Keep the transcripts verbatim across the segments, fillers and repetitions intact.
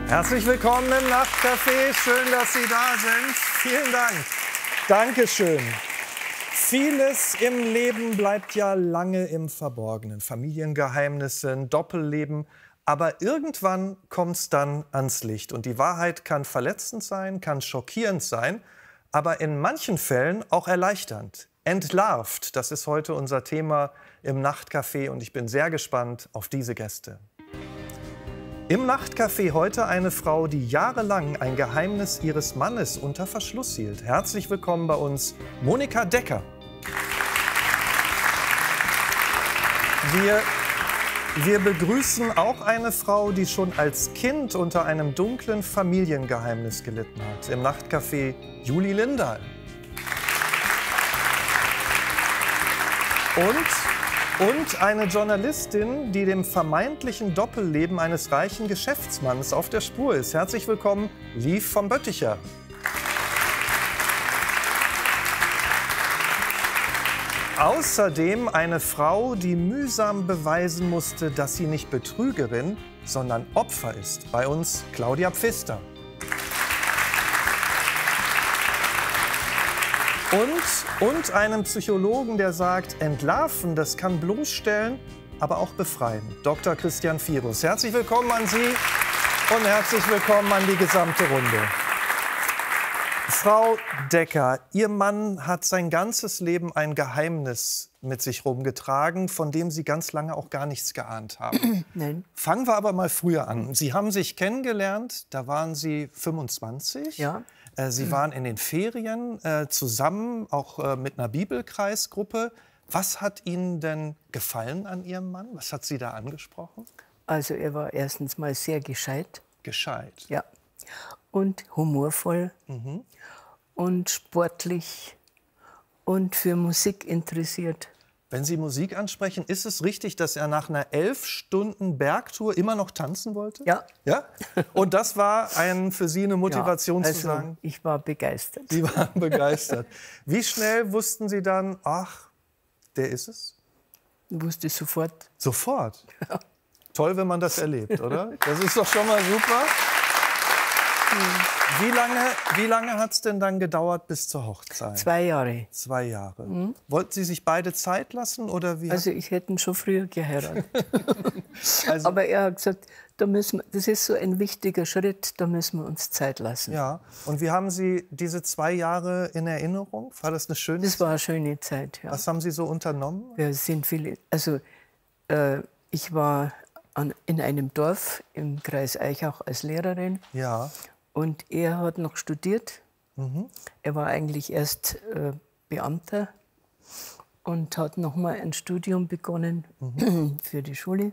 Herzlich willkommen im Nachtcafé. Schön, dass Sie da sind. Vielen Dank. Dankeschön. Vieles im Leben bleibt ja lange im Verborgenen. Familiengeheimnisse, ein Doppelleben. Aber irgendwann kommt es dann ans Licht. Und die Wahrheit kann verletzend sein, kann schockierend sein, aber in manchen Fällen auch erleichternd. Entlarvt, das ist heute unser Thema im Nachtcafé. Und ich bin sehr gespannt auf diese Gäste. Im Nachtcafé heute eine Frau, die jahrelang ein Geheimnis ihres Mannes unter Verschluss hielt. Herzlich willkommen bei uns, Monika Decker. Wir, wir begrüßen auch eine Frau, die schon als Kind unter einem dunklen Familiengeheimnis gelitten hat. Im Nachtcafé Julie Lindahl. Und... Und eine Journalistin, die dem vermeintlichen Doppelleben eines reichen Geschäftsmanns auf der Spur ist. Herzlich willkommen, Liv von Bötticher. Außerdem eine Frau, die mühsam beweisen musste, dass sie nicht Betrügerin, sondern Opfer ist. Bei uns Claudia Pfister. Und, und einem Psychologen, der sagt, entlarven, das kann bloßstellen, aber auch befreien. Doktor Christian Virus. Herzlich willkommen an Sie und herzlich willkommen an die gesamte Runde. Frau Decker, Ihr Mann hat sein ganzes Leben ein Geheimnis mit sich rumgetragen, von dem Sie ganz lange auch gar nichts geahnt haben. Nein. Fangen wir aber mal früher an. Sie haben sich kennengelernt, da waren Sie fünfundzwanzig. Ja. Sie waren in den Ferien äh, zusammen, auch äh, mit einer Bibelkreisgruppe. Was hat Ihnen denn gefallen an Ihrem Mann? Was hat Sie da angesprochen? Also er war erstens mal sehr gescheit. Gescheit? Ja. Und humorvoll mhm. und sportlich und für Musik interessiert. Wenn Sie Musik ansprechen, ist es richtig, dass er nach einer elf Stunden Bergtour immer noch tanzen wollte? Ja. Ja? Und das war ein, für Sie eine Motivation ja, also zu sagen? Ich war begeistert. Sie waren begeistert. Wie schnell wussten Sie dann, ach, der ist es? Ich wusste sofort. Sofort? Ja. Toll, wenn man das erlebt, oder? Das ist doch schon mal super. Wie lange, wie lange hat es denn dann gedauert bis zur Hochzeit? Zwei Jahre. Zwei Jahre. Mhm. Wollten Sie sich beide Zeit lassen? Oder wie? Also ich hätte ihn schon früher geheiratet. also, Aber er hat gesagt, da müssen wir, das ist so ein wichtiger Schritt, da müssen wir uns Zeit lassen. Ja. Und wie haben Sie diese zwei Jahre in Erinnerung? War das eine schöne Das Zeit? war eine schöne Zeit, ja. Was haben Sie so unternommen? Wir sind viele, also äh, ich war an, in einem Dorf im Kreis Aichach als Lehrerin. Ja. Und er hat noch studiert. Mhm. Er war eigentlich erst äh, Beamter und hat noch mal ein Studium begonnen mhm. für die Schule.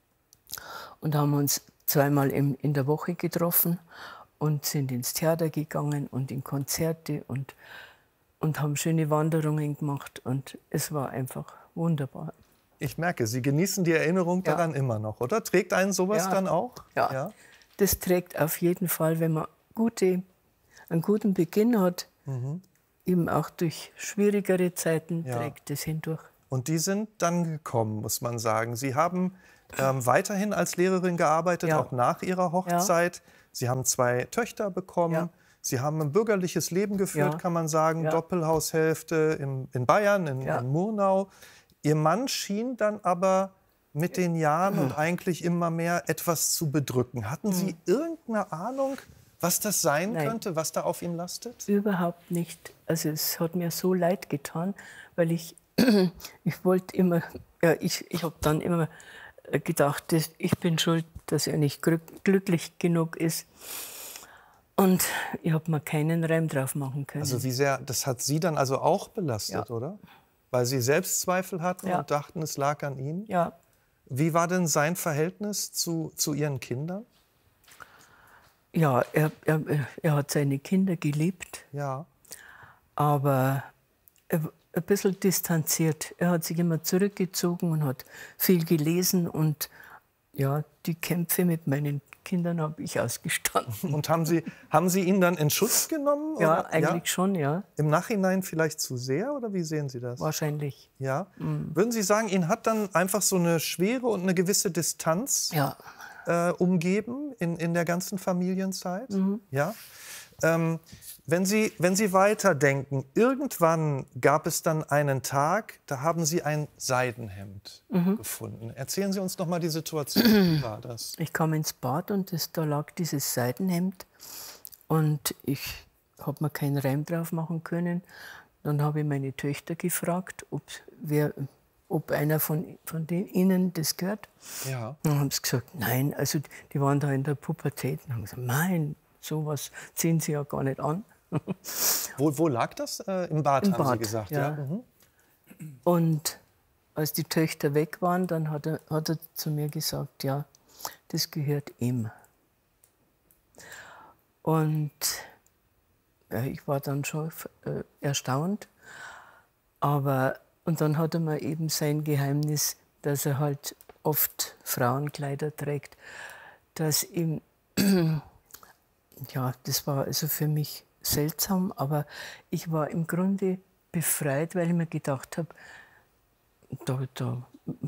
Und haben uns zweimal im, in der Woche getroffen und sind ins Theater gegangen und in Konzerte und, und haben schöne Wanderungen gemacht. Und es war einfach wunderbar. Ich merke, Sie genießen die Erinnerung ja. daran immer noch, oder? Trägt einen sowas ja. dann auch? Ja. ja. Das trägt auf jeden Fall, wenn man gute, einen guten Beginn hat, mhm. eben auch durch schwierigere Zeiten, ja. trägt es hindurch. Und die sind dann gekommen, muss man sagen. Sie haben ähm, weiterhin als Lehrerin gearbeitet, ja. auch nach Ihrer Hochzeit. Ja. Sie haben zwei Töchter bekommen. Ja. Sie haben ein bürgerliches Leben geführt, ja. kann man sagen. Ja. Doppelhaushälfte in, in Bayern, in, ja. in Murnau. Ihr Mann schien dann aber mit den Jahren und eigentlich immer mehr etwas zu bedrücken. Hatten Sie irgendeine Ahnung, was das sein Nein. könnte, was da auf ihm lastet? Überhaupt nicht. Also es hat mir so leid getan, weil ich, ich wollte immer, ja, ich, ich habe dann immer gedacht, dass ich bin schuld, dass er nicht glücklich genug ist. Und ich habe mir keinen Reim drauf machen können. Also wie sehr, das hat Sie dann also auch belastet, ja. oder? Weil Sie Selbstzweifel hatten ja. und dachten, es lag an ihm? Ja. Wie war denn sein Verhältnis zu, zu Ihren Kindern? Ja, er, er, er hat seine Kinder geliebt, ja. aber er, ein bisschen distanziert. Er hat sich immer zurückgezogen und hat viel gelesen. Und ja, die Kämpfe mit meinen Kindern habe ich ausgestanden. Und haben Sie, haben Sie ihn dann in Schutz genommen? Ja, oder? eigentlich ja? schon, ja. Im Nachhinein vielleicht zu sehr, oder wie sehen Sie das? Wahrscheinlich. Ja? Mhm. Würden Sie sagen, ihn hat dann einfach so eine Schwere und eine gewisse Distanz ja. äh, umgeben in, in der ganzen Familienzeit. Mhm. Ja? Ähm, wenn Sie, wenn Sie weiterdenken, irgendwann gab es dann einen Tag, da haben Sie ein Seidenhemd Mhm. gefunden. Erzählen Sie uns noch mal die Situation. Wie war das? Ich kam ins Bad und das, da lag dieses Seidenhemd und ich habe mir keinen Reim drauf machen können. Dann habe ich meine Töchter gefragt, ob, wer, ob einer von, von den, ihnen das gehört. Ja. Dann haben sie gesagt, nein. Also die waren da in der Pubertät und haben gesagt, nein, sowas ziehen sie ja gar nicht an. Wo, wo lag das? Äh, Im Bad, Im haben Sie Bad, gesagt. ja. Ja. Mhm. Und als die Töchter weg waren, dann hat er, hat er zu mir gesagt, ja, das gehört ihm. Und ja, ich war dann schon äh, erstaunt. Aber, und dann hat er mir eben sein Geheimnis, dass er halt oft Frauenkleider trägt, dass ihm, ja, das war also für mich seltsam, aber ich war im Grunde befreit, weil ich mir gedacht habe, da, da,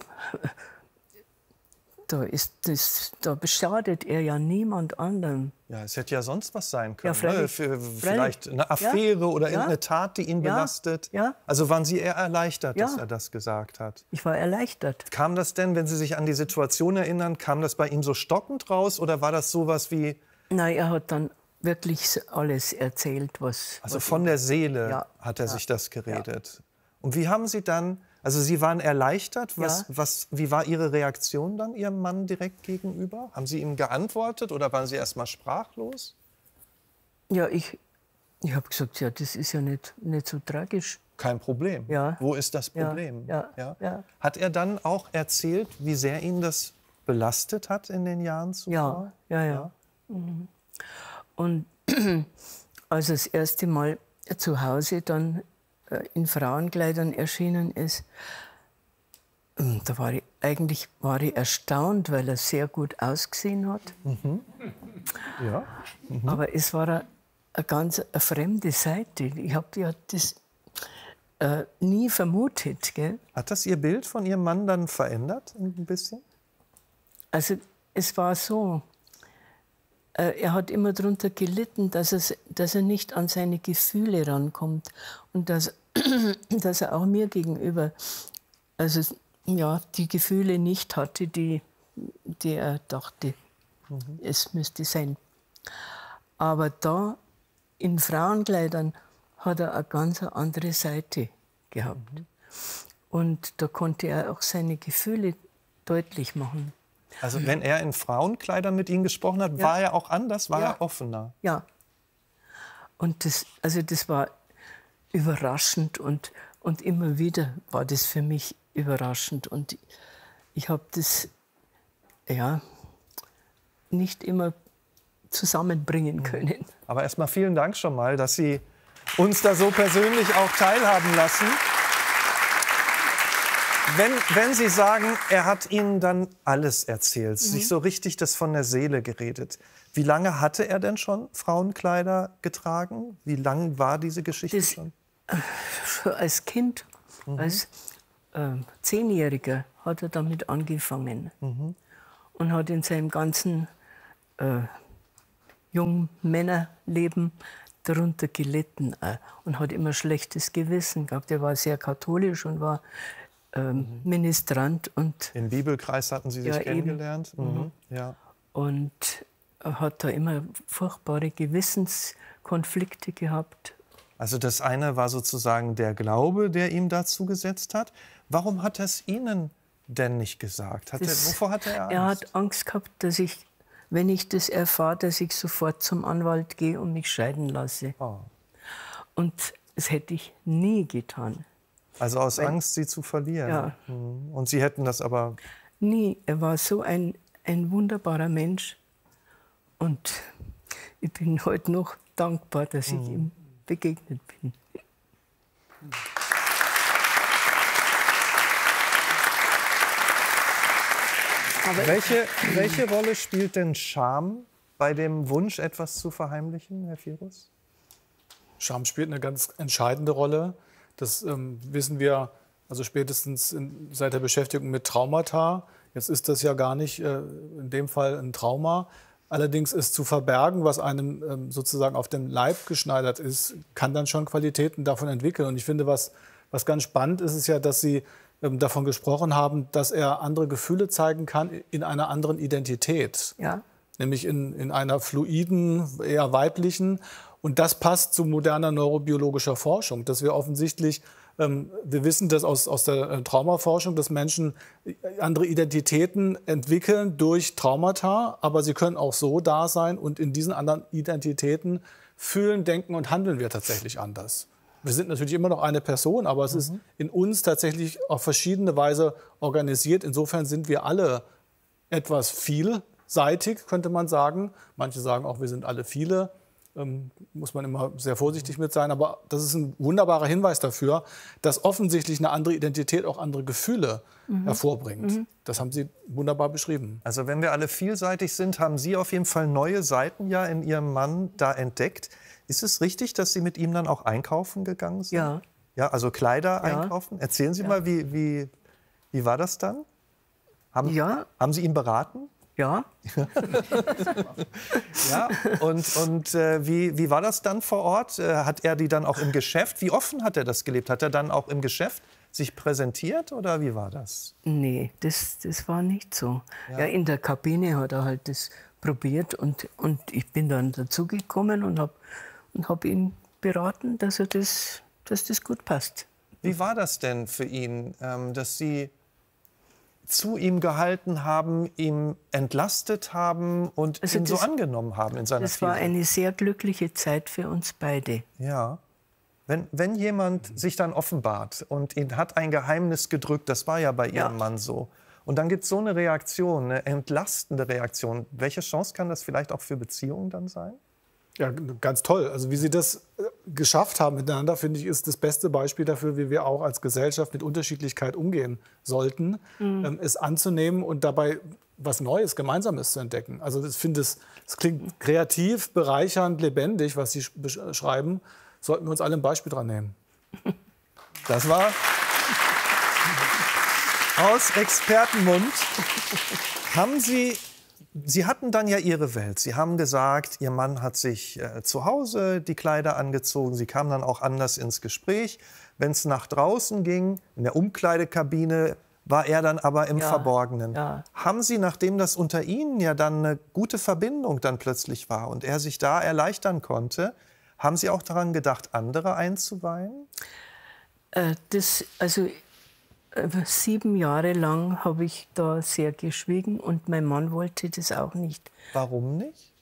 da, ist das, da beschadet er ja niemand anderem. Ja, es hätte ja sonst was sein können. Ja, ne? Für, vielleicht eine Affäre ja. oder Ja. irgendeine Tat, die ihn Ja. belastet. Ja. Also waren Sie eher erleichtert, Ja. dass er das gesagt hat? Ich war erleichtert. Kam das denn, wenn Sie sich an die Situation erinnern, kam das bei ihm so stockend raus oder war das sowas wie, Nein, er hat dann wirklich alles erzählt, was... also was von der Seele Ja. hat er Ja. sich das geredet? Und wie haben Sie dann, also Sie waren erleichtert, was, Ja. was, wie war Ihre Reaktion dann Ihrem Mann direkt gegenüber? Haben Sie ihm geantwortet oder waren Sie erst mal sprachlos? Ja, ich, ich habe gesagt, ja, das ist ja nicht, nicht so tragisch. Kein Problem. Ja. Wo ist das Ja, Problem? ja, ja. Hat er dann auch erzählt, wie sehr ihn das belastet hat in den Jahren zuvor? Ja, ja, ja. Mhm. Und als er das erste Mal zu Hause dann äh, in Frauenkleidern erschienen ist, ähm, da war ich, eigentlich war ich erstaunt, weil er sehr gut ausgesehen hat. Ja. Mhm. Aber es war eine, eine ganz eine fremde Seite. Ich habe ja das äh, nie vermutet. Gell? Hat das Ihr Bild von Ihrem Mann dann verändert, ein bisschen? Also es war so, äh, er hat immer darunter gelitten, dass, es, dass er nicht an seine Gefühle rankommt und dass, dass er auch mir gegenüber also, ja, die Gefühle nicht hatte, die, die er dachte, mhm. es müsste sein. Aber da in Frauenkleidern hat er eine ganz andere Seite gehabt. Mhm. Und da konnte er auch seine Gefühle deutlich machen. Also wenn er in Frauenkleidern mit Ihnen gesprochen hat, Ja. war er auch anders, war Ja. er offener? Ja. Und das, also das war überraschend und, und immer wieder war das für mich überraschend. Und ich habe das ja, nicht immer zusammenbringen können. Aber erst mal vielen Dank schon mal, dass Sie uns da so persönlich auch teilhaben lassen. Wenn, wenn Sie sagen, er hat Ihnen dann alles erzählt, mhm. sich so richtig das von der Seele geredet. Wie lange hatte er denn schon Frauenkleider getragen? Wie lang war diese Geschichte das, schon? Schon als Kind, mhm. als äh, Zehnjähriger hat er damit angefangen. Mhm. Und hat in seinem ganzen äh, jungen Männerleben darunter gelitten äh, und hat immer schlechtes Gewissen gehabt. Er war sehr katholisch und war ähm, mhm. Ministrant. Und im Bibelkreis hatten Sie sich ja, kennengelernt? Mhm. Mhm. Ja. Und er hat da immer furchtbare Gewissenskonflikte gehabt. Also das eine war sozusagen der Glaube, der ihm dazu gesetzt hat. Warum hat er es Ihnen denn nicht gesagt? Hat das, er, wovor hatte er Angst? Er hat Angst gehabt, dass ich, wenn ich das erfahre, dass ich sofort zum Anwalt gehe und mich scheiden lasse. Oh. Und das hätte ich nie getan. Also aus Weil, Angst, Sie zu verlieren. Ja. Und Sie hätten das aber... Nie. Er war so ein, ein wunderbarer Mensch. Und ich bin heute noch dankbar, dass ich mhm. ihm begegnet bin. Aber welche, welche Rolle spielt denn Scham bei dem Wunsch, etwas zu verheimlichen, Herr Firus? Scham spielt eine ganz entscheidende Rolle. Das ähm, wissen wir also spätestens in, seit der Beschäftigung mit Traumata. Jetzt ist das ja gar nicht äh, in dem Fall ein Trauma. Allerdings ist zu verbergen, was einem ähm, sozusagen auf dem Leib geschneidert ist, kann dann schon Qualitäten davon entwickeln. Und ich finde, was, was ganz spannend ist, ist ja, dass Sie ähm, davon gesprochen haben, dass er andere Gefühle zeigen kann in einer anderen Identität. Ja. Nämlich in, in einer fluiden, eher weiblichen. Und das passt zu moderner neurobiologischer Forschung, dass wir offensichtlich, ähm, wir wissen das aus, aus der äh, Traumaforschung, dass Menschen andere Identitäten entwickeln durch Traumata, aber sie können auch so da sein und in diesen anderen Identitäten fühlen, denken und handeln wir tatsächlich anders. Wir sind natürlich immer noch eine Person, aber es mhm. ist in uns tatsächlich auf verschiedene Weise organisiert. Insofern sind wir alle etwas vielseitig, könnte man sagen. Manche sagen auch, wir sind alle viele. Ähm, muss man immer sehr vorsichtig mit sein. Aber das ist ein wunderbarer Hinweis dafür, dass offensichtlich eine andere Identität auch andere Gefühle mhm. hervorbringt. Mhm. Das haben Sie wunderbar beschrieben. Also wenn wir alle vielseitig sind, haben Sie auf jeden Fall neue Seiten ja in Ihrem Mann da entdeckt. Ist es richtig, dass Sie mit ihm dann auch einkaufen gegangen sind? Ja. Ja, also Kleider ja. einkaufen? Erzählen Sie ja. mal, wie, wie, wie war das dann? Haben, ja. haben Sie ihn beraten? Ja. ja. Und, und äh, wie, wie war das dann vor Ort? Äh, hat er die dann auch im Geschäft? Wie offen hat er das gelebt? Hat er dann auch im Geschäft sich präsentiert oder wie war das? Nee, das, das war nicht so. Ja. Ja, in der Kabine hat er halt das probiert und, und ich bin dann dazugekommen und habe und hab ihn beraten, dass, er das, dass das gut passt. Wie war das denn für ihn, ähm, dass Sie zu ihm gehalten haben, ihm entlastet haben und also ihn das, so angenommen haben in seiner Das war eine sehr glückliche Zeit für uns beide. Ja. Wenn, wenn jemand sich dann offenbart und ihn hat ein Geheimnis gedrückt, das war ja bei Ihrem ja. Mann so, und dann gibt es so eine Reaktion, eine entlastende Reaktion, welche Chance kann das vielleicht auch für Beziehungen dann sein? Ja, ganz toll. Also wie Sie das geschafft haben miteinander, finde ich, ist das beste Beispiel dafür, wie wir auch als Gesellschaft mit Unterschiedlichkeit umgehen sollten, mhm. ähm, es anzunehmen und dabei was Neues, Gemeinsames zu entdecken. Also ich finde, es klingt kreativ, bereichernd, lebendig, was Sie beschreiben. Sollten wir uns alle ein Beispiel dran nehmen. Das war aus Expertenmund. Haben Sie Sie hatten dann ja Ihre Welt. Sie haben gesagt, Ihr Mann hat sich äh, zu Hause die Kleider angezogen. Sie kamen dann auch anders ins Gespräch. Wenn es nach draußen ging, in der Umkleidekabine, war er dann aber im ja, Verborgenen. Ja. Haben Sie, nachdem das unter Ihnen ja dann eine gute Verbindung dann plötzlich war und er sich da erleichtern konnte, haben Sie auch daran gedacht, andere einzuweihen? Äh, das, also sieben Jahre lang habe ich da sehr geschwiegen und mein Mann wollte das auch nicht. Warum nicht?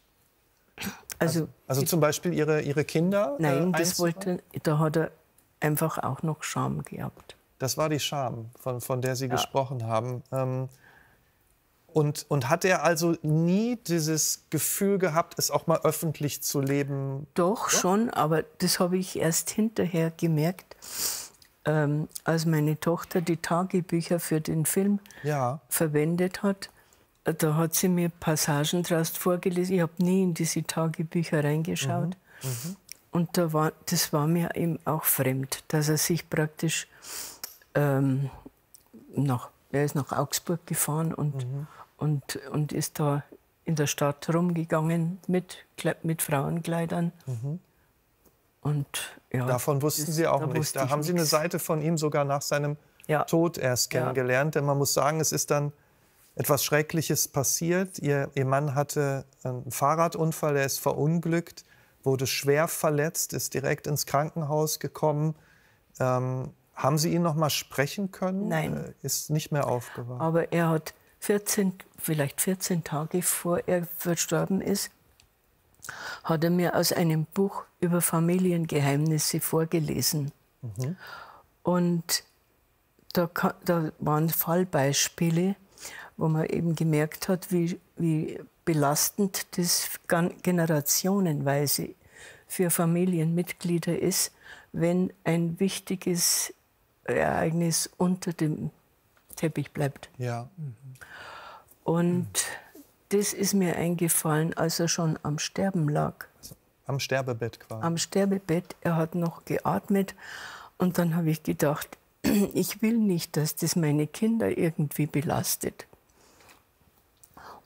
Also, also, also zum Beispiel Ihre, Ihre Kinder? Nein, äh, das wollte, da hat er einfach auch noch Scham gehabt. Das war die Scham, von, von der Sie ja. gesprochen haben. Ähm, und, und hat er also nie dieses Gefühl gehabt, es auch mal öffentlich zu leben? Doch, ja? schon, aber das habe ich erst hinterher gemerkt. Ähm, als meine Tochter die Tagebücher für den Film ja. verwendet hat, da hat sie mir Passagen daraus vorgelesen. Ich habe nie in diese Tagebücher reingeschaut. Mhm. Mhm. Und da war, das war mir eben auch fremd, dass er sich praktisch ähm, nach, er ist nach Augsburg gefahren und, mhm. und, und ist da in der Stadt rumgegangen mit, mit Frauenkleidern. Mhm. Und, ja, davon wussten das, Sie auch da nicht. Da haben Sie eine Seite von ihm sogar nach seinem ja. Tod erst kennengelernt. Ja. Denn man muss sagen, es ist dann etwas Schreckliches passiert. Ihr, Ihr Mann hatte einen Fahrradunfall, er ist verunglückt, wurde schwer verletzt, ist direkt ins Krankenhaus gekommen. Ähm, haben Sie ihn noch mal sprechen können? Nein. Äh, ist nicht mehr aufgewacht. Aber er hat vierzehn, vielleicht vierzehn Tage vor er verstorben ist, hat er mir aus einem Buch über Familiengeheimnisse vorgelesen. Mhm. Und da, da waren Fallbeispiele, wo man eben gemerkt hat, wie, wie belastend das generationenweise für Familienmitglieder ist, wenn ein wichtiges Ereignis unter dem Teppich bleibt. Ja. Mhm. Und mhm. das ist mir eingefallen, als er schon am Sterben lag. Also am Sterbebett quasi? Am Sterbebett. Er hat noch geatmet. Und dann habe ich gedacht, ich will nicht, dass das meine Kinder irgendwie belastet.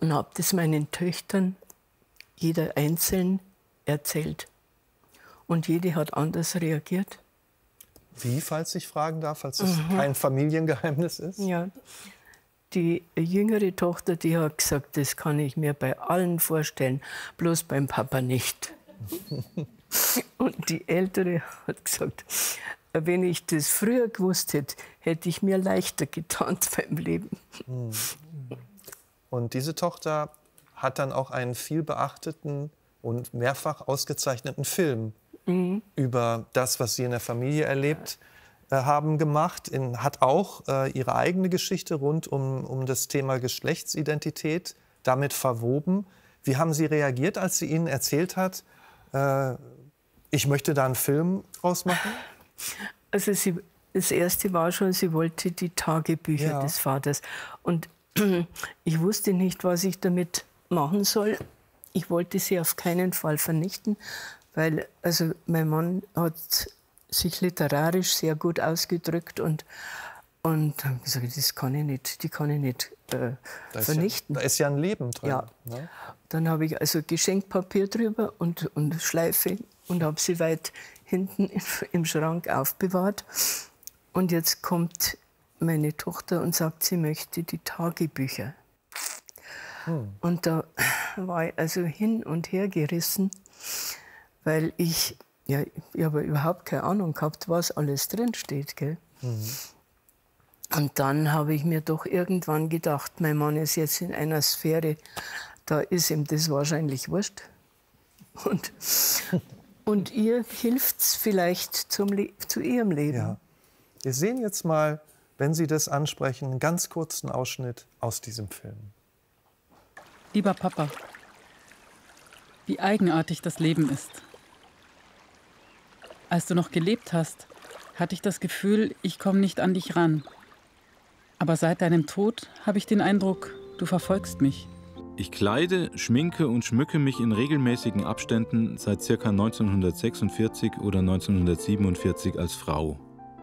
und habe das meinen Töchtern jeder einzeln erzählt. Und jede hat anders reagiert. Wie, falls ich fragen darf, falls es mhm. kein Familiengeheimnis ist? Ja. Die jüngere Tochter, die hat gesagt, das kann ich mir bei allen vorstellen, bloß beim Papa nicht. Und die ältere hat gesagt, wenn ich das früher gewusst hätte, hätte ich mir leichter getan beim Leben. Und diese Tochter hat dann auch einen viel beachteten und mehrfach ausgezeichneten Film mhm. über das, was sie in der Familie erlebt äh, haben, gemacht. In, hat auch äh, ihre eigene Geschichte rund um, um das Thema Geschlechtsidentität damit verwoben. Wie haben Sie reagiert, als sie Ihnen erzählt hat, äh, ich möchte da einen Film draus machen? Also sie, das Erste war schon, sie wollte die Tagebücher ja. des Vaters. Und ich wusste nicht, was ich damit machen soll. Ich wollte sie auf keinen Fall vernichten, weil also mein Mann hat sich literarisch sehr gut ausgedrückt und und habe gesagt, das kann ich nicht, die kann ich nicht äh, da vernichten. Ja, da ist ja ein Leben drin. Ja. Ne? Dann habe ich also Geschenkpapier drüber und, und Schleife und habe sie weit hinten im Schrank aufbewahrt. Und jetzt kommt meine Tochter und sagt, sie möchte die Tagebücher. Hm. Und da war ich also hin und her gerissen, weil ich, ja, ich habe überhaupt keine Ahnung gehabt, was alles drinsteht. Gell? Mhm. Und dann habe ich mir doch irgendwann gedacht, mein Mann ist jetzt in einer Sphäre, da ist ihm das wahrscheinlich wurscht. Und, und ihr hilft es vielleicht zum Le zu ihrem Leben. Ja. Wir sehen jetzt mal, wenn Sie das ansprechen, einen ganz kurzen Ausschnitt aus diesem Film. Lieber Papa, wie eigenartig das Leben ist. Als du noch gelebt hast, hatte ich das Gefühl, ich komme nicht an dich ran. Aber seit deinem Tod habe ich den Eindruck, du verfolgst mich. Ich kleide, schminke und schmücke mich in regelmäßigen Abständen seit ca. neunzehnhundertsechsundvierzig oder neunzehnhundertsiebenundvierzig als Frau.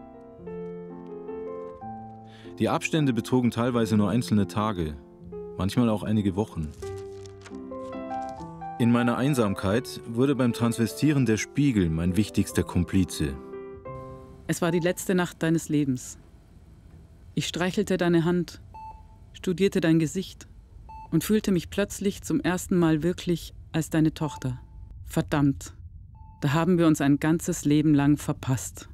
Die Abstände betrugen teilweise nur einzelne Tage, manchmal auch einige Wochen. In meiner Einsamkeit wurde beim Transvestieren der Spiegel mein wichtigster Komplize. Es war die letzte Nacht deines Lebens. Ich streichelte deine Hand, studierte dein Gesicht und fühlte mich plötzlich zum ersten Mal wirklich als deine Tochter. Verdammt, da haben wir uns ein ganzes Leben lang verpasst.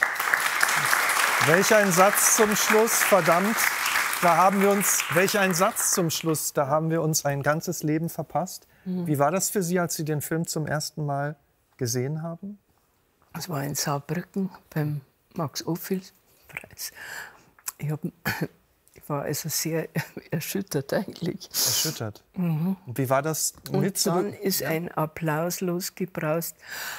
Welch ein Satz zum Schluss, verdammt, da haben wir uns, welch ein Satz zum Schluss, da haben wir uns ein ganzes Leben verpasst. Mhm. Wie war das für Sie, als Sie den Film zum ersten Mal gesehen haben? Es war in Saarbrücken beim Max-Ophüls-Preis. Ich, hab, ich war also sehr erschüttert eigentlich. Erschüttert? Mhm. Und wie war das? Und dann ist ein Applaus losgebraust.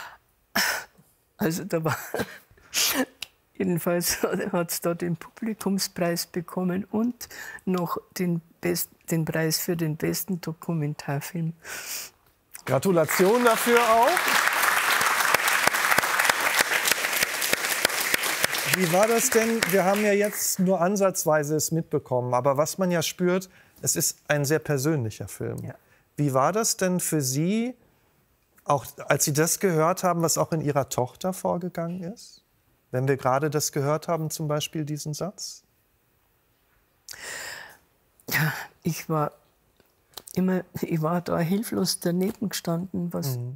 Also da war... Jedenfalls hat es da den Publikumspreis bekommen und noch den, Best, den Preis für den besten Dokumentarfilm. Gratulation dafür auch. Wie war das denn? Wir haben ja jetzt nur ansatzweise es mitbekommen, aber was man ja spürt, es ist ein sehr persönlicher Film. Ja. Wie war das denn für Sie, auch als Sie das gehört haben, was auch in Ihrer Tochter vorgegangen ist? Wenn wir gerade das gehört haben, zum Beispiel diesen Satz? Ja, ich war immer, ich war da hilflos daneben gestanden. Was mhm.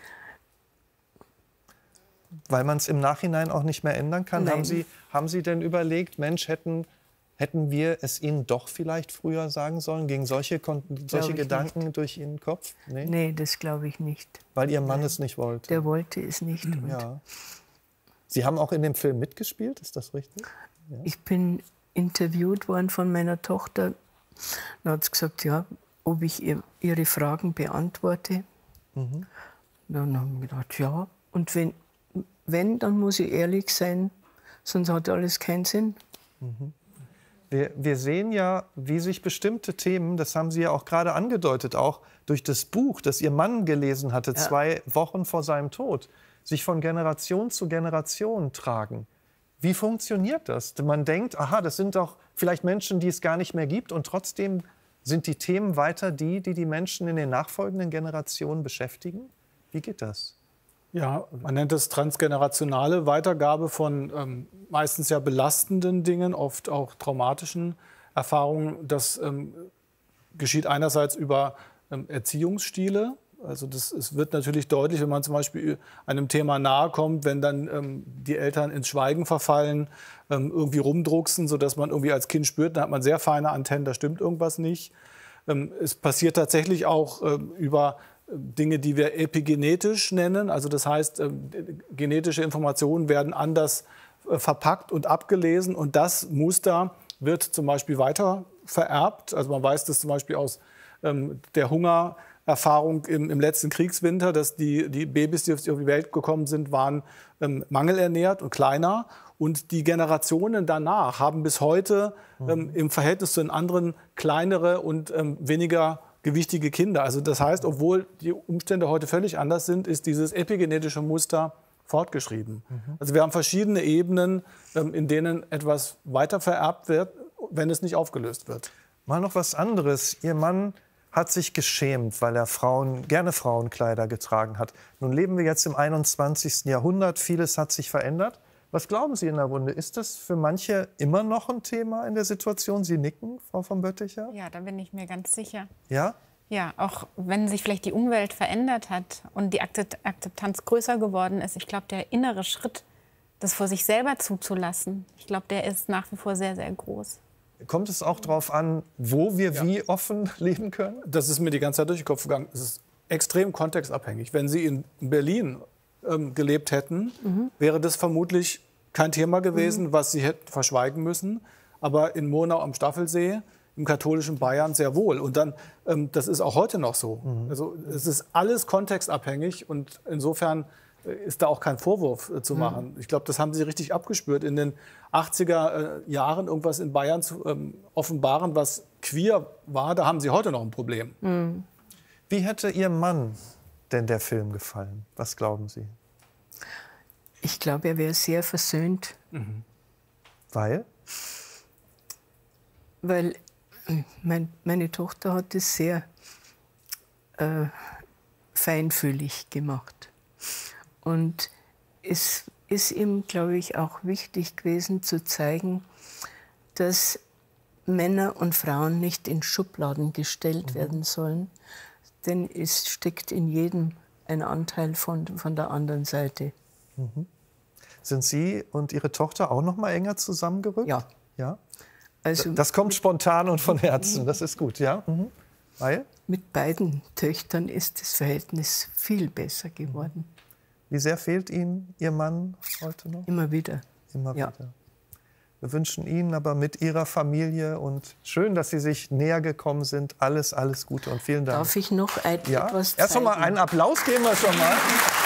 Weil man es im Nachhinein auch nicht mehr ändern kann. Haben Sie, haben Sie denn überlegt, Mensch, hätten, hätten wir es Ihnen doch vielleicht früher sagen sollen? Gingen solche, solche Gedanken nicht durch Ihren Kopf? Nee, nee, das glaube ich nicht. Weil Ihr Mann Nein. es nicht wollte? Der wollte es nicht. Ja. Sie haben auch in dem Film mitgespielt, ist das richtig? Ja. Ich bin interviewt worden von meiner Tochter. Dann hat sie gesagt, ja, ob ich ihr, ihre Fragen beantworte. Mhm. Dann haben wir gedacht, ja. Und wenn, wenn, dann muss ich ehrlich sein, sonst hat alles keinen Sinn. Mhm. Wir, wir sehen ja, wie sich bestimmte Themen, das haben Sie ja auch gerade angedeutet, auch durch das Buch, das Ihr Mann gelesen hatte, ja. zwei Wochen vor seinem Tod, sich von Generation zu Generation tragen. Wie funktioniert das? Man denkt, aha, das sind doch vielleicht Menschen, die es gar nicht mehr gibt und trotzdem Sind die Themen weiter die, die die Menschen in den nachfolgenden Generationen beschäftigen? Wie geht das? Ja, man nennt es transgenerationale Weitergabe von ähm, meistens ja belastenden Dingen, oft auch traumatischen Erfahrungen. Das ähm, geschieht einerseits über ähm, Erziehungsstile. Also das, es wird natürlich deutlich, wenn man zum Beispiel einem Thema nahe kommt, wenn dann ähm, die Eltern ins Schweigen verfallen, ähm, irgendwie rumdrucksen, sodass man irgendwie als Kind spürt, dann hat man sehr feine Antennen, da stimmt irgendwas nicht. Ähm, es passiert tatsächlich auch ähm, über Dinge, die wir epigenetisch nennen. Also das heißt, äh, genetische Informationen werden anders äh, verpackt und abgelesen. Und das Muster wird zum Beispiel weiter vererbt. Also man weiß das zum Beispiel aus ähm, der Hungererfahrung im, im letzten Kriegswinter, dass die, die Babys, die auf die Welt gekommen sind, waren ähm, mangelernährt und kleiner. Und die Generationen danach haben bis heute ähm, im Verhältnis zu den anderen kleinere und ähm, weniger gewichtige Kinder. Also das heißt, obwohl die Umstände heute völlig anders sind, ist dieses epigenetische Muster fortgeschrieben. Mhm. Also wir haben verschiedene Ebenen, in denen etwas weiter vererbt wird, wenn es nicht aufgelöst wird. Mal noch was anderes. Ihr Mann hat sich geschämt, weil er Frauen, gerne Frauenkleider getragen hat. Nun leben wir jetzt im einundzwanzigsten Jahrhundert. Vieles hat sich verändert. Was glauben Sie in der Runde? Ist das für manche immer noch ein Thema in der Situation? Sie nicken, Frau von Bötticher? Ja, da bin ich mir ganz sicher. Ja? Ja, auch wenn sich vielleicht die Umwelt verändert hat und die Akzeptanz größer geworden ist. Ich glaube, der innere Schritt, das vor sich selber zuzulassen, ich glaube, der ist nach wie vor sehr, sehr groß. Kommt es auch darauf an, wo wir ja. wie offen leben können? Das ist mir die ganze Zeit durch den Kopf gegangen. Es ist extrem kontextabhängig. Wenn Sie in Berlin ähm, gelebt hätten, mhm. wäre das vermutlich kein Thema gewesen, mhm. was Sie hätten verschweigen müssen. Aber in Murnau am Staffelsee, im katholischen Bayern sehr wohl. Und dann, ähm, das ist auch heute noch so. Mhm. Also es ist alles kontextabhängig und insofern ist da auch kein Vorwurf äh, zu machen. Mhm. Ich glaube, das haben Sie richtig abgespürt. In den achtziger äh, Jahren irgendwas in Bayern zu ähm, offenbaren, was queer war, da haben Sie heute noch ein Problem. Mhm. Wie hätte Ihrem Mann denn der Film gefallen? Was glauben Sie? Ich glaube, er wäre sehr versöhnt. Mhm. Weil? Weil mein, meine Tochter hat es sehr äh, feinfühlig gemacht. Und es ist ihm, glaube ich, auch wichtig gewesen zu zeigen, dass Männer und Frauen nicht in Schubladen gestellt mhm. werden sollen. Denn es steckt in jedem ein Anteil von, von der anderen Seite. Mhm. Sind Sie und Ihre Tochter auch noch mal enger zusammengerückt? Ja. Ja? Also, das kommt spontan und von Herzen, das ist gut, ja? Mhm. Weil? Mit beiden Töchtern ist das Verhältnis viel besser geworden. Wie sehr fehlt Ihnen Ihr Mann heute noch? Immer wieder. Immer ja. wieder. Wir wünschen Ihnen aber mit Ihrer Familie und schön, dass Sie sich näher gekommen sind. Alles, alles Gute und vielen Dank. Darf ich noch ein, ja? etwas zeigen? Erst noch mal einen Applaus geben wir schon mal.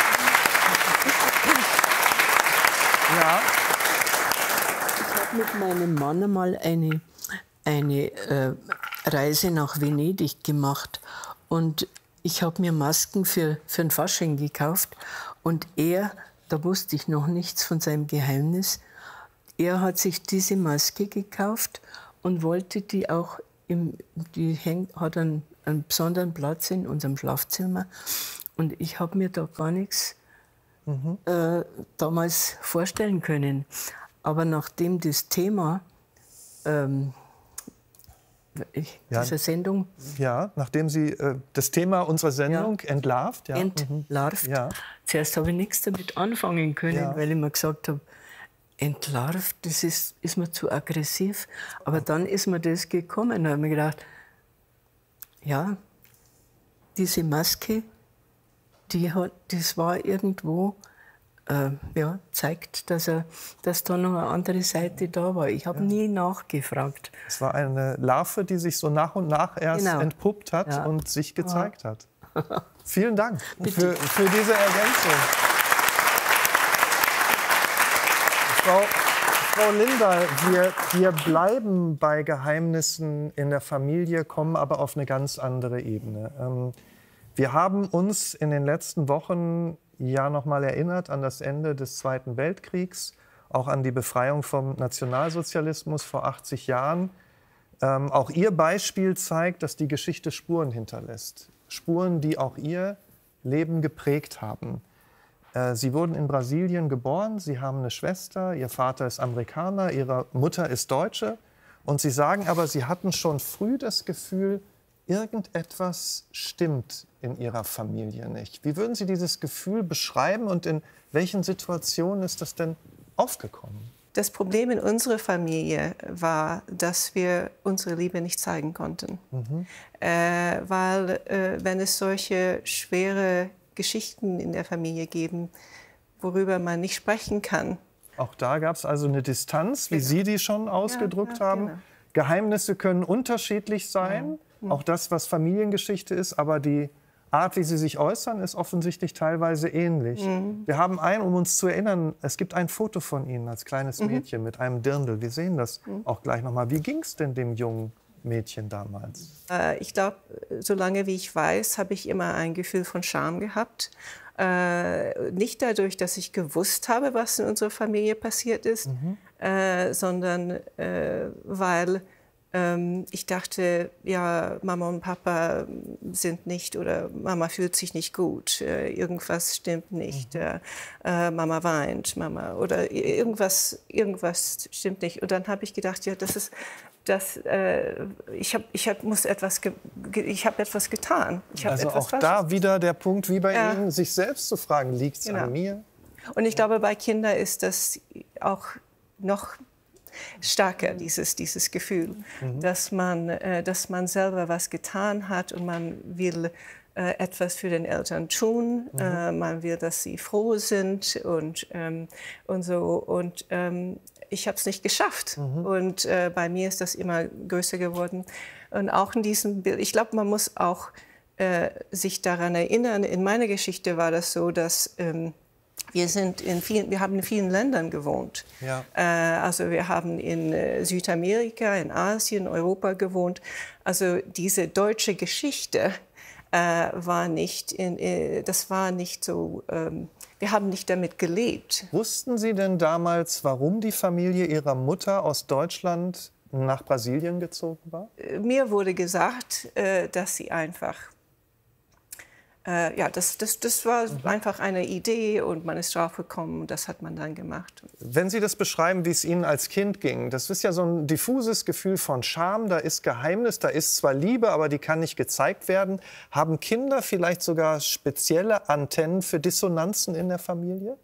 Ja. Ich habe mit meinem Mann einmal eine, eine äh, Reise nach Venedig gemacht. Und ich habe mir Masken für, für ein Fasching gekauft. Und er, da wusste ich noch nichts von seinem Geheimnis, er hat sich diese Maske gekauft und wollte die auch, im, die hängt, hat einen, einen besonderen Platz in unserem Schlafzimmer. Und ich habe mir da gar nichts mhm. äh, damals vorstellen können. Aber nachdem das Thema ähm, ich, ja, dieser Sendung... Ja, nachdem Sie äh, das Thema unserer Sendung ja, entlarvt. Ja. Entlarvt. Mhm. Ja. Zuerst habe ich nichts damit anfangen können, ja. weil ich mir gesagt habe, entlarvt, das ist, ist mir zu aggressiv. Aber dann ist mir das gekommen. Da habe ich mir gedacht, ja, diese Maske, die hat, das war irgendwo... Äh, ja, zeigt, dass, er, dass da noch eine andere Seite da war. Ich habe ja. nie nachgefragt. Es war eine Larve, die sich so nach und nach erst genau. entpuppt hat ja. und sich gezeigt ja. hat. Vielen Dank für, für diese Ergänzung. Frau, Frau Lindahl, wir, wir bleiben bei Geheimnissen in der Familie, kommen aber auf eine ganz andere Ebene. Ähm, wir haben uns in den letzten Wochen ja noch mal erinnert an das Ende des Zweiten Weltkriegs, auch an die Befreiung vom Nationalsozialismus vor achtzig Jahren. Ähm, auch Ihr Beispiel zeigt, dass die Geschichte Spuren hinterlässt. Spuren, die auch Ihr Leben geprägt haben. Äh, Sie wurden in Brasilien geboren, Sie haben eine Schwester, Ihr Vater ist Amerikaner, Ihre Mutter ist Deutsche. Und Sie sagen aber, Sie hatten schon früh das Gefühl, irgendetwas stimmt in Ihrer Familie nicht. Wie würden Sie dieses Gefühl beschreiben und in welchen Situationen ist das denn aufgekommen? Das Problem in unserer Familie war, dass wir unsere Liebe nicht zeigen konnten. Mhm. Äh, weil äh, wenn es solche schwere Geschichten in der Familie geben, worüber man nicht sprechen kann. Auch da gab es also eine Distanz, wie Genau. Sie die schon ausgedrückt ja, ja, haben. Genau. Geheimnisse können unterschiedlich sein, ja. auch das, was Familiengeschichte ist, aber die Art, wie sie sich äußern, ist offensichtlich teilweise ähnlich. Mhm. Wir haben ein, um uns zu erinnern, es gibt ein Foto von Ihnen als kleines Mädchen mhm. mit einem Dirndl. Wir sehen das mhm. auch gleich noch mal. Wie ging es denn dem jungen Mädchen damals? Äh, ich glaube, solange wie ich weiß, habe ich immer ein Gefühl von Scham gehabt. Äh, nicht dadurch, dass ich gewusst habe, was in unserer Familie passiert ist, mhm. äh, sondern äh, weil ähm, ich dachte, ja, Mama und Papa sind nicht oder Mama fühlt sich nicht gut, äh, irgendwas stimmt nicht, mhm. äh, Mama weint, Mama oder irgendwas, irgendwas stimmt nicht. Und dann habe ich gedacht, ja, das ist Das, äh, ich habe ich hab, muss etwas, ge, ich habe etwas getan. Ich hab also etwas auch falsch da wieder der Punkt, wie bei ja. Ihnen, sich selbst zu fragen, liegt es genau. an mir? Und ich glaube, bei Kindern ist das auch noch stärker, dieses, dieses Gefühl, mhm. dass, man, äh, dass man selber was getan hat und man will äh, etwas für den Eltern tun. Mhm. Äh, man will, dass sie froh sind und, ähm, und so. Und, ähm, ich habe es nicht geschafft. Mhm. Und äh, bei mir ist das immer größer geworden. Und auch in diesem Bild, ich glaube, man muss auch äh, sich daran erinnern, in meiner Geschichte war das so, dass ähm, wir, sind in vielen, wir haben in vielen Ländern gewohnt. Ja. Äh, also wir haben in äh, Südamerika, in Asien, Europa gewohnt. Also diese deutsche Geschichte äh, war nicht, in, äh, das war nicht so... Ähm, Wir haben nicht damit gelebt. Wussten Sie denn damals, warum die Familie Ihrer Mutter aus Deutschland nach Brasilien gezogen war? Mir wurde gesagt, dass sie einfach, ja, das, das, das war mhm. einfach eine Idee und man ist drauf gekommen und das hat man dann gemacht. Wenn Sie das beschreiben, wie es Ihnen als Kind ging, das ist ja so ein diffuses Gefühl von Scham, da ist Geheimnis, da ist zwar Liebe, aber die kann nicht gezeigt werden. Haben Kinder vielleicht sogar spezielle Antennen für Dissonanzen in der Familie?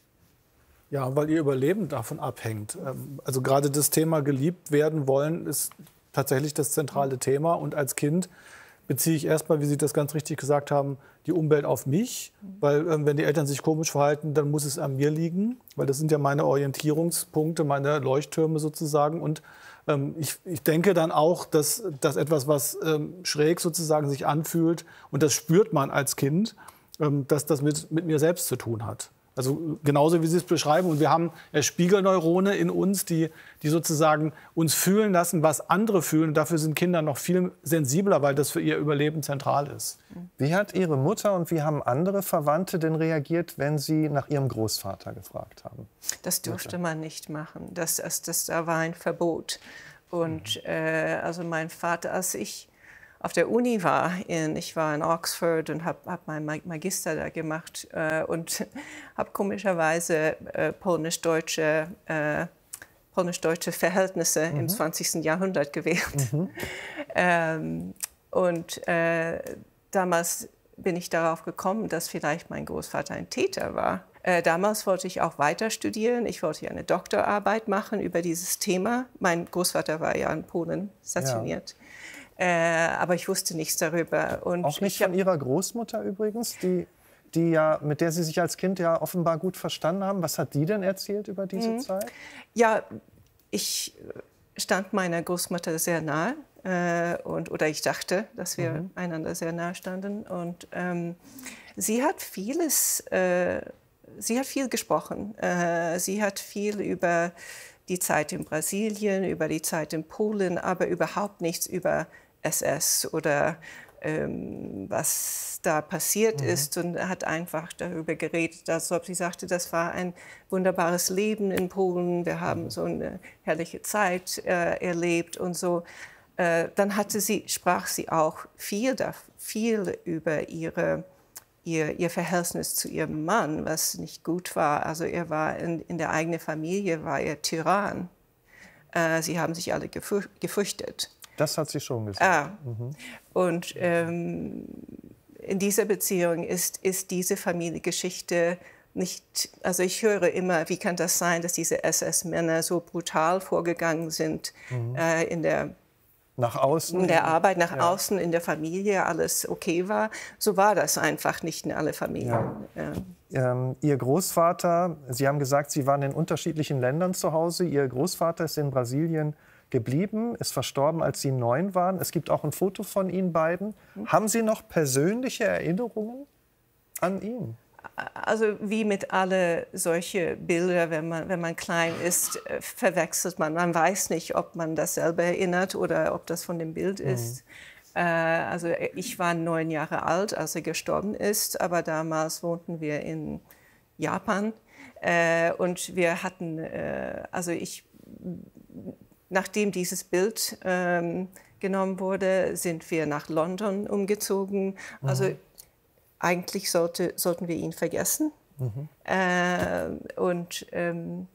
Ja, weil ihr Überleben davon abhängt. Also gerade das Thema geliebt werden wollen ist tatsächlich das zentrale Thema und als Kind beziehe ich erstmal, wie Sie das ganz richtig gesagt haben, die Umwelt auf mich. Weil ähm, wenn die Eltern sich komisch verhalten, dann muss es an mir liegen. Weil das sind ja meine Orientierungspunkte, meine Leuchttürme sozusagen. Und ähm, ich, ich denke dann auch, dass, dass etwas, was ähm, schräg sozusagen sich anfühlt, und das spürt man als Kind, ähm, dass das mit, mit mir selbst zu tun hat. Also genauso wie Sie es beschreiben. Und wir haben ja Spiegelneurone in uns, die, die sozusagen uns fühlen lassen, was andere fühlen. Und dafür sind Kinder noch viel sensibler, weil das für ihr Überleben zentral ist. Wie hat Ihre Mutter und wie haben andere Verwandte denn reagiert, wenn Sie nach Ihrem Großvater gefragt haben? Das durfte man nicht machen. Das, das, das, da war ein Verbot. Und äh, also mein Vater, als ich auf der Uni war, in, ich war in Oxford und habe hab meinen Magister da gemacht äh, und habe komischerweise äh, polnisch-deutsche äh, polnisch-deutsche Verhältnisse mhm. im zwanzigsten Jahrhundert gewählt. Mhm. ähm, und äh, damals bin ich darauf gekommen, dass vielleicht mein Großvater ein Täter war. Äh, damals wollte ich auch weiter studieren. Ich wollte eine Doktorarbeit machen über dieses Thema. Mein Großvater war ja in Polen stationiert. Ja. Äh, aber ich wusste nichts darüber. Und auch nicht ich hab, von Ihrer Großmutter übrigens, die, die ja, mit der Sie sich als Kind ja offenbar gut verstanden haben. Was hat die denn erzählt über diese mhm. Zeit? Ja, ich stand meiner Großmutter sehr nahe. Äh, und, oder ich dachte, dass wir mhm. einander sehr nahe standen. Und ähm, sie hat vieles, äh, sie hat viel gesprochen. Äh, sie hat viel über die Zeit in Brasilien, über die Zeit in Polen, aber überhaupt nichts über S S oder ähm, was da passiert mhm. ist und hat einfach darüber geredet, dass sie sagte, das war ein wunderbares Leben in Polen, wir haben mhm. so eine herrliche Zeit äh, erlebt und so. äh, dann hatte sie, sprach sie auch viel, viel über ihre, ihr, ihr Verhältnis zu ihrem Mann, was nicht gut war. Also er war in, in der eigenen Familie war er Tyrann. Äh, sie haben sich alle gefürchtet. Das hat sie schon gesagt. Ah. Mhm. Und ähm, in dieser Beziehung ist, ist diese Familiengeschichte nicht, also ich höre immer, wie kann das sein, dass diese S S-Männer so brutal vorgegangen sind mhm. äh, in der Nach außen? In der Arbeit, nach ja. außen, in der Familie, alles okay war. So war das einfach nicht in alle Familien. Ja. Ja. Ähm, Ihr Großvater, Sie haben gesagt, Sie waren in unterschiedlichen Ländern zu Hause. Ihr Großvater ist in Brasilien geblieben, ist verstorben, als Sie neun waren. Es gibt auch ein Foto von Ihnen beiden. Mhm. Haben Sie noch persönliche Erinnerungen an ihn? Also wie mit alle solche Bilder, wenn man, wenn man klein ist, verwechselt man. Man weiß nicht, ob man das selber erinnert oder ob das von dem Bild ist. Mhm. Äh, also ich war neun Jahre alt, als er gestorben ist, aber damals wohnten wir in Japan. Äh, und wir hatten, äh, also ich, nachdem dieses Bild äh, genommen wurde, sind wir nach London umgezogen. Mhm. Also eigentlich sollte, sollten wir ihn vergessen. Mhm. Äh, und ähm,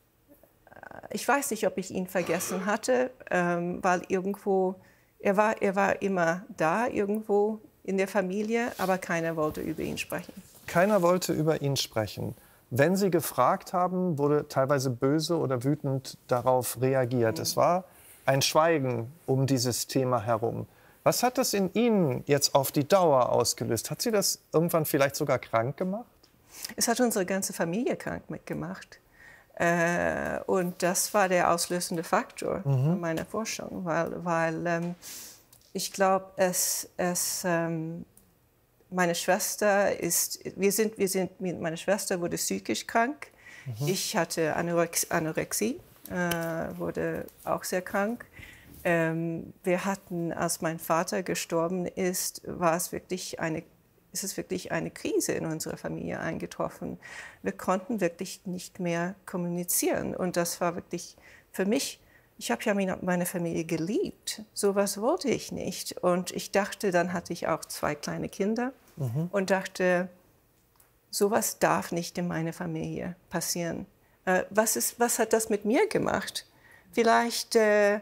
ich weiß nicht, ob ich ihn vergessen hatte, ähm, weil irgendwo, er war, er war immer da, irgendwo in der Familie, aber keiner wollte über ihn sprechen. Keiner wollte über ihn sprechen. Wenn Sie gefragt haben, wurde teilweise böse oder wütend darauf reagiert. Mhm. Es war ein Schweigen um dieses Thema herum. Was hat das in Ihnen jetzt auf die Dauer ausgelöst? Hat Sie das irgendwann vielleicht sogar krank gemacht? Es hat unsere ganze Familie krank mitgemacht. Äh, und das war der auslösende Faktor mhm. meiner Forschung, weil, weil ähm, ich glaube, es, es, ähm, meine Schwester ist, wir sind, wir sind, meine Schwester wurde psychisch krank. Mhm. Ich hatte Anorex, Anorexie, äh, wurde auch sehr krank. Ähm, wir hatten, als mein Vater gestorben ist, war es wirklich eine, ist es wirklich eine Krise in unserer Familie eingetroffen. Wir konnten wirklich nicht mehr kommunizieren. Und das war wirklich für mich, ich habe ja meine Familie geliebt. So etwas wollte ich nicht. Und ich dachte, dann hatte ich auch zwei kleine Kinder mhm. und dachte, sowas darf nicht in meiner Familie passieren. Äh, was, ist, was hat das mit mir gemacht? Vielleicht äh,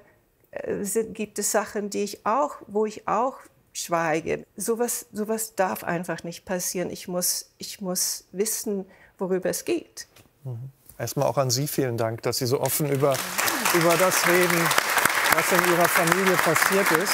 gibt es Sachen, die ich auch, wo ich auch schweige. Sowas, sowas darf einfach nicht passieren. Ich muss, ich muss wissen, worüber es geht. Mhm. Erstmal auch an Sie vielen Dank, dass Sie so offen über, über das reden, was in Ihrer Familie passiert ist.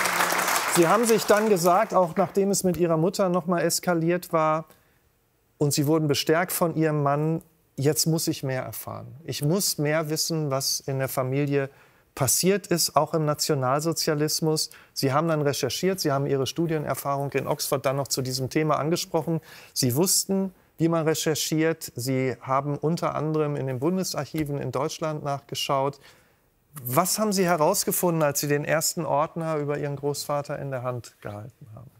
Sie haben sich dann gesagt, auch nachdem es mit Ihrer Mutter noch mal eskaliert war und Sie wurden bestärkt von Ihrem Mann, jetzt muss ich mehr erfahren. Ich muss mehr wissen, was in der Familie passiert ist, auch im Nationalsozialismus. Sie haben dann recherchiert, Sie haben Ihre Studienerfahrung in Oxford dann noch zu diesem Thema angesprochen. Sie wussten, wie man recherchiert. Sie haben unter anderem in den Bundesarchiven in Deutschland nachgeschaut. Was haben Sie herausgefunden, als Sie den ersten Ordner über Ihren Großvater in der Hand gehalten haben?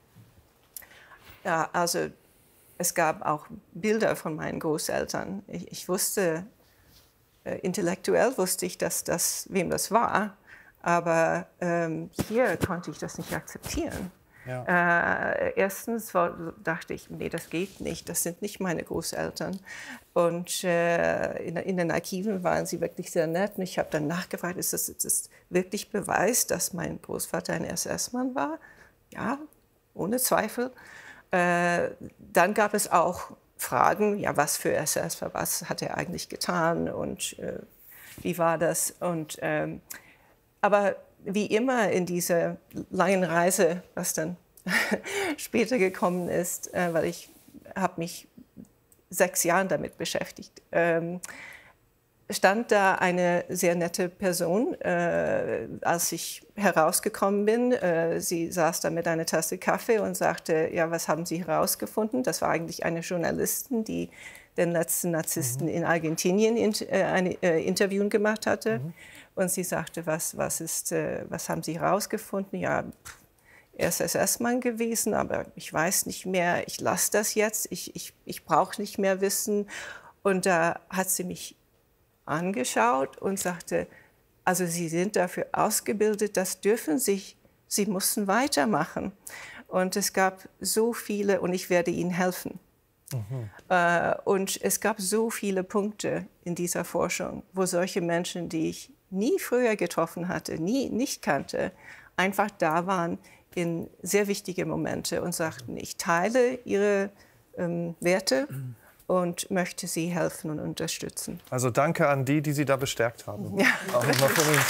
Ja, also es gab auch Bilder von meinen Großeltern. Ich, ich wusste, äh, intellektuell wusste ich, dass das, wem das war, aber ähm, hier konnte ich das nicht akzeptieren. Ja. Äh, erstens war, dachte ich, nee, das geht nicht, das sind nicht meine Großeltern. Und äh, in, in den Archiven waren sie wirklich sehr nett. Und ich habe dann nachgefragt, ist das, ist das wirklich Beweis, dass mein Großvater ein S S-Mann war? Ja, ohne Zweifel. Äh, dann gab es auch Fragen, ja, was für S S, was hat er eigentlich getan und äh, wie war das? Und, ähm, aber wie immer in dieser langen Reise, was dann später gekommen ist, äh, weil ich habe mich sechs Jahre damit beschäftigt, ähm, stand da eine sehr nette Person, äh, als ich herausgekommen bin. Äh, sie saß da mit einer Tasse Kaffee und sagte, ja, was haben Sie herausgefunden? Das war eigentlich eine Journalistin, die den letzten Narzissten mhm. in Argentinien in, äh, ein äh, Interview gemacht hatte. Mhm. Und sie sagte, was, was, ist, äh, was haben Sie herausgefunden? Ja, pff, er ist S S-Mann gewesen, aber ich weiß nicht mehr, ich lasse das jetzt, ich, ich, ich brauche nicht mehr wissen. Und da hat sie mich angeschaut und sagte, also sie sind dafür ausgebildet, das dürfen sich, sie mussten weitermachen. Und es gab so viele, und ich werde ihnen helfen. Mhm. Äh, und es gab so viele Punkte in dieser Forschung, wo solche Menschen, die ich nie früher getroffen hatte, nie nicht kannte, einfach da waren in sehr wichtige Momente und sagten, ich teile ihre ähm, Werte und möchte sie helfen und unterstützen. Also danke an die, die Sie da bestärkt haben. Ja. Auch nochmal von uns.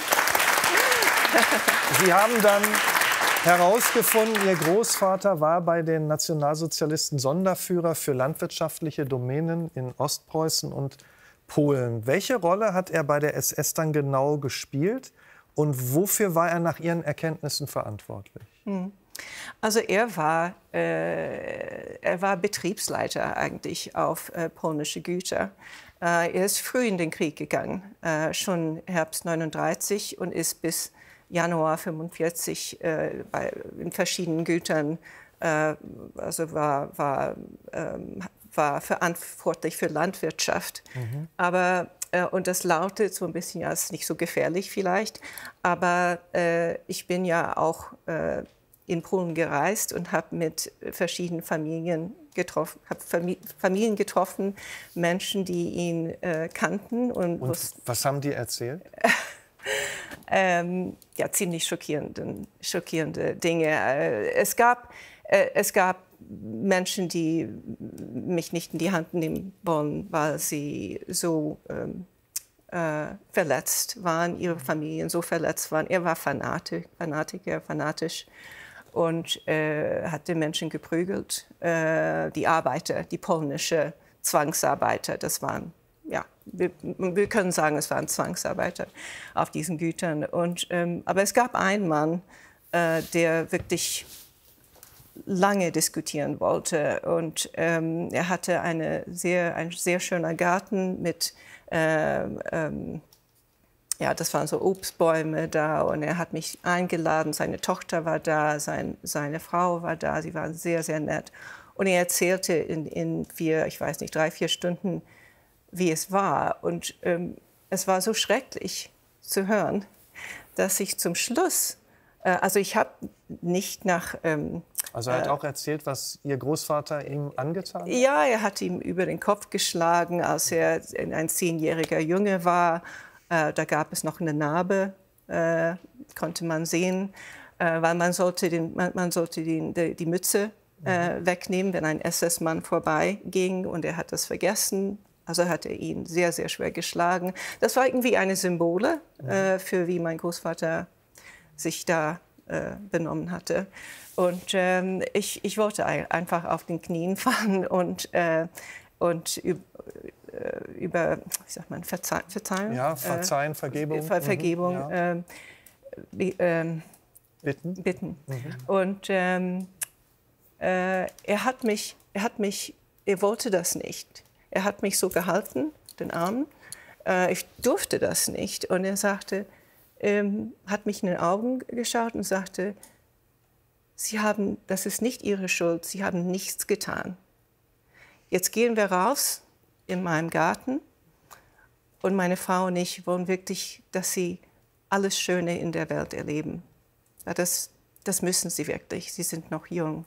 Sie haben dann herausgefunden, Ihr Großvater war bei den Nationalsozialisten Sonderführer für landwirtschaftliche Domänen in Ostpreußen und Polen. Welche Rolle hat er bei der S S dann genau gespielt und wofür war er nach Ihren Erkenntnissen verantwortlich? Hm. Also er war, äh, er war Betriebsleiter eigentlich auf äh, polnische Güter. Äh, er ist früh in den Krieg gegangen, äh, schon Herbst neununddreißig und ist bis Januar fünfundvierzig äh, bei, in verschiedenen Gütern, äh, also war, war, ähm, war verantwortlich für Landwirtschaft. Mhm. Aber, äh, und das lautet so ein bisschen als nicht so gefährlich vielleicht, aber äh, ich bin ja auch äh, in Polen gereist und habe mit verschiedenen Familien getroffen, habe Familien getroffen, Menschen, die ihn äh, kannten. Und, und was haben die erzählt? ähm, ja, ziemlich schockierende, schockierende Dinge. Äh, es gab, äh, es gab Menschen, die mich nicht in die Hand nehmen wollen, weil sie so ähm, äh, verletzt waren, ihre Familien so verletzt waren. Er war Fanatik, Fanatiker, fanatisch. Und äh, hat die Menschen geprügelt, äh, die Arbeiter, die polnische Zwangsarbeiter, das waren, ja, wir, wir können sagen, es waren Zwangsarbeiter auf diesen Gütern. Und, ähm, aber es gab einen Mann, äh, der wirklich lange diskutieren wollte. Und ähm, er hatte eine sehr, ein sehr schöner Garten mit äh, ähm, ja, das waren so Obstbäume da und er hat mich eingeladen, seine Tochter war da, sein, seine Frau war da, sie waren sehr, sehr nett. Und er erzählte in, in vier, ich weiß nicht, drei, vier Stunden, wie es war. Und ähm, es war so schrecklich zu hören, dass ich zum Schluss, äh, also ich habe nicht nach... Ähm, also er hat äh, auch erzählt, was Ihr Großvater ihm angetan hat? Ja, er hat ihm über den Kopf geschlagen, als er ein zehnjähriger Junge war. Äh, da gab es noch eine Narbe, äh, konnte man sehen, äh, weil man sollte, den, man, man sollte den, die, die Mütze äh, wegnehmen, wenn ein S S-Mann vorbeiging und er hat das vergessen. Also hat er ihn sehr, sehr schwer geschlagen. Das war irgendwie eine Symbole äh, für wie mein Großvater sich da äh, benommen hatte. Und ähm, ich, ich wollte einfach auf den Knien fallen und, äh, und über, über, wie sagt man, Verzeih Verzeihen? Ja, Verzeihen, äh, Vergebung. Ver Vergebung, mhm, ja. ähm, ähm, bitten. bitten. Mhm. Und ähm, äh, er hat mich, er hat mich, er wollte das nicht. Er hat mich so gehalten, den Arm. Äh, ich durfte das nicht. Und er sagte, ähm, hat mich in den Augen geschaut und sagte, Sie haben, das ist nicht Ihre Schuld, Sie haben nichts getan. Jetzt gehen wir raus in meinem Garten und meine Frau und ich wollen wirklich, dass Sie alles Schöne in der Welt erleben. Ja, das, das müssen Sie wirklich, Sie sind noch jung.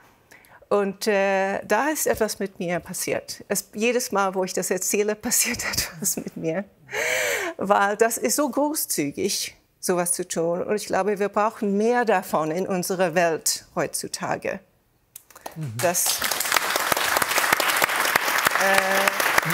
Und äh, da ist etwas mit mir passiert. Es, jedes Mal, wo ich das erzähle, passiert etwas mit mir. Weil das ist so großzügig, sowas zu tun. Und ich glaube, wir brauchen mehr davon in unserer Welt heutzutage. Mhm. Das, äh,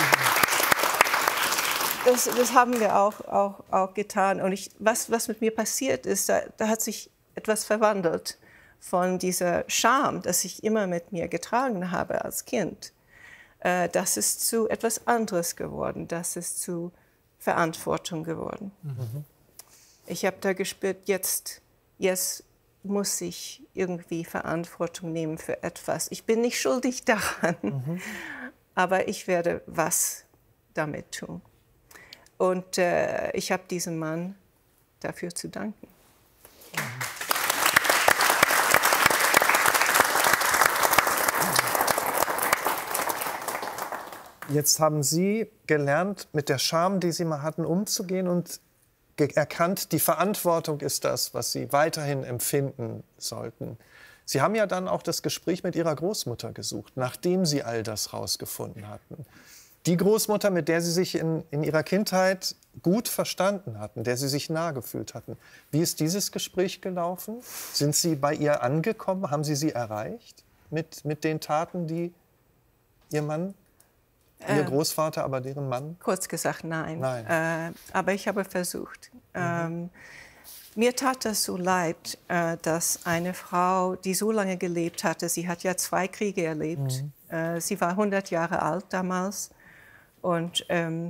das, das haben wir auch, auch, auch getan. Und ich, was, was mit mir passiert ist, da, da hat sich etwas verwandelt von dieser Scham, das ich immer mit mir getragen habe als Kind. Äh, das ist zu etwas anderes geworden. Das ist zu Verantwortung geworden. Mhm. Ich habe da gespürt, jetzt, jetzt muss ich irgendwie Verantwortung nehmen für etwas. Ich bin nicht schuldig daran, mhm. aber ich werde was damit tun. Und äh, ich habe diesem Mann dafür zu danken. Mhm. Jetzt haben Sie gelernt, mit der Scham, die Sie mal hatten, umzugehen und erkannt, die Verantwortung ist das, was Sie weiterhin empfinden sollten. Sie haben ja dann auch das Gespräch mit Ihrer Großmutter gesucht, nachdem Sie all das rausgefunden hatten. Die Großmutter, mit der Sie sich in, in Ihrer Kindheit gut verstanden hatten, der Sie sich nahe gefühlt hatten. Wie ist dieses Gespräch gelaufen? Sind Sie bei ihr angekommen? Haben Sie sie erreicht mit, mit den Taten, die Ihr Mann, Ihr Großvater, aber deren Mann? Kurz gesagt, nein. nein. Äh, aber ich habe versucht. Mhm. Ähm, mir tat das so leid, äh, dass eine Frau, die so lange gelebt hatte, sie hat ja zwei Kriege erlebt. Mhm. Äh, sie war hundert Jahre alt damals. Und ähm,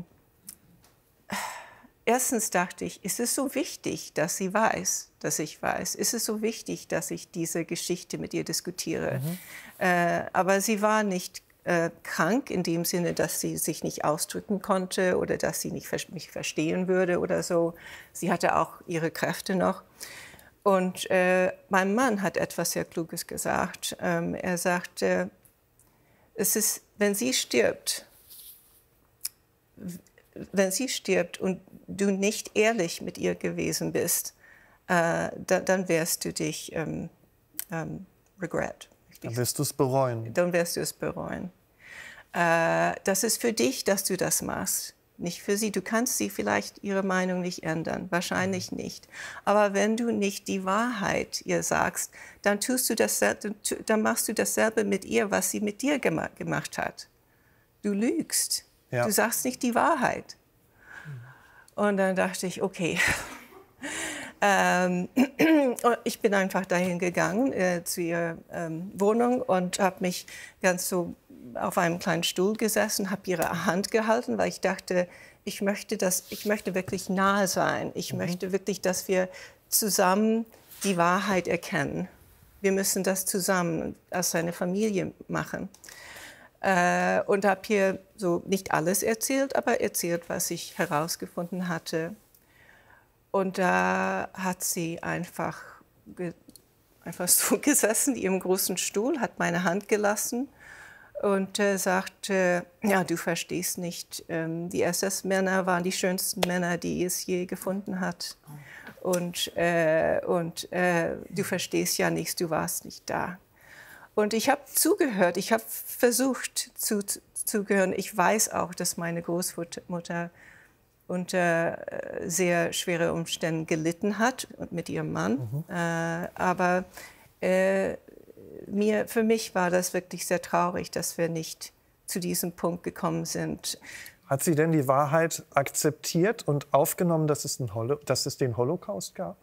erstens dachte ich, ist es so wichtig, dass sie weiß, dass ich weiß? Ist es so wichtig, dass ich diese Geschichte mit ihr diskutiere? Mhm. Äh, aber sie war nicht äh, krank in dem Sinne, dass sie sich nicht ausdrücken konnte oder dass sie nicht mich verstehen würde oder so. Sie hatte auch ihre Kräfte noch. Und äh, mein Mann hat etwas sehr Kluges gesagt. Ähm, er sagte, es ist, wenn sie stirbt, wenn sie stirbt und du nicht ehrlich mit ihr gewesen bist, äh, da, dann wirst du dich ähm, ähm, regret. Dann wirst du es bereuen. Dann wirst du es bereuen. Äh, das ist für dich, dass du das machst, nicht für sie. Du kannst sie vielleicht ihre Meinung nicht ändern, wahrscheinlich nicht. Aber wenn du nicht die Wahrheit ihr sagst, dann tust du das, dann machst du dasselbe mit ihr, was sie mit dir gema gemacht hat. Du lügst. Ja. Du sagst nicht die Wahrheit. Und dann dachte ich, okay. ähm, ich bin einfach dahin gegangen äh, zu ihrer ähm, Wohnung und habe mich ganz so auf einem kleinen Stuhl gesessen, habe ihre Hand gehalten, weil ich dachte, ich möchte, das, ich möchte wirklich nahe sein. Ich mhm. möchte wirklich, dass wir zusammen die Wahrheit erkennen. Wir müssen das zusammen als eine Familie machen. Äh, und habe hier so nicht alles erzählt, aber erzählt, was ich herausgefunden hatte. Und da hat sie einfach, einfach so gesessen, in ihrem großen Stuhl, hat meine Hand gelassen und äh, sagte, ja, du verstehst nicht, ähm, die S S-Männer waren die schönsten Männer, die es je gefunden hat. Und, äh, und äh, du verstehst ja nichts, du warst nicht da. Und ich habe zugehört, ich habe versucht zu, zuzuhören. Ich weiß auch, dass meine Großmutter unter sehr schweren Umständen gelitten hat mit ihrem Mann. Mhm. Äh, aber äh, mir, für mich war das wirklich sehr traurig, dass wir nicht zu diesem Punkt gekommen sind. Hat sie denn die Wahrheit akzeptiert und aufgenommen, dass es, ein Holo dass es den Holocaust gab?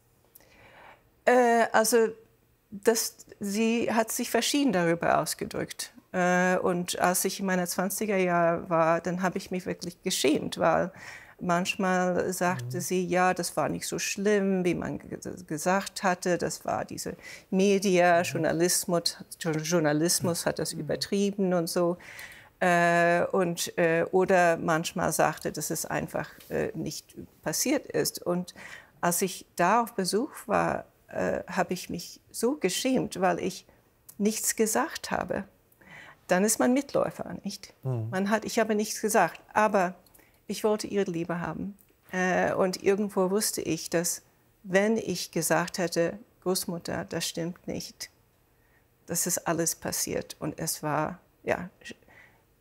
Äh, also Das, sie hat sich verschieden darüber ausgedrückt. Äh, und als ich in meiner zwanziger Jahre war, dann habe ich mich wirklich geschämt, weil manchmal sagte mhm. sie, ja, das war nicht so schlimm, wie man gesagt hatte. Das war diese Media, mhm. Journalismus, Journalismus hat das mhm. übertrieben und so. Äh, und, äh, oder manchmal sagte, dass es einfach äh, nicht passiert ist. Und als ich da auf Besuch war, Äh, habe ich mich so geschämt, weil ich nichts gesagt habe. Dann ist man Mitläufer, nicht? Mhm. Man hat, ich habe nichts gesagt, aber ich wollte ihre Liebe haben. Äh, und irgendwo wusste ich, dass wenn ich gesagt hätte, Großmutter, das stimmt nicht, das ist alles passiert. Und es war ja,